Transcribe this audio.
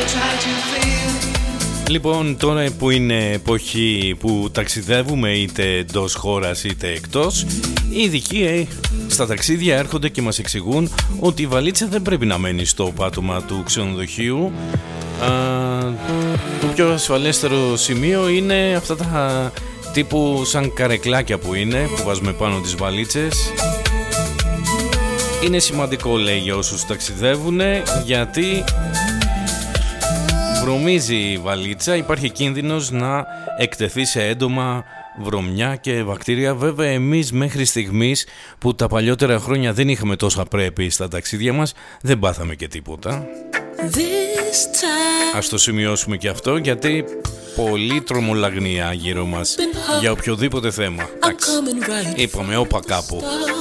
Λοιπόν, τώρα που είναι εποχή που ταξιδεύουμε είτε εντός χώρας είτε εκτός, οι ειδικοί στα ταξίδια έρχονται και μας εξηγούν ότι η βαλίτσα δεν πρέπει να μένει στο πάτωμα του ξενοδοχείου. Το πιο ασφαλέστερο σημείο είναι αυτά τα τύπου σαν καρεκλάκια που είναι, που βάζουμε πάνω τις βαλίτσες. Είναι σημαντικό, λέει, για όσους ταξιδεύουν, γιατί βρωμίζει η βαλίτσα, υπάρχει κίνδυνος να εκτεθεί σε έντομα, βρωμιά και βακτήρια. Βέβαια, εμείς μέχρι στιγμής που τα παλιότερα χρόνια δεν είχαμε τόσα πρέπει στα ταξίδια μας, δεν πάθαμε και τίποτα. Ας το σημειώσουμε και αυτό, γιατί πολύ τρομολαγνία γύρω μας για οποιοδήποτε θέμα. Είπαμε όπα κάπου.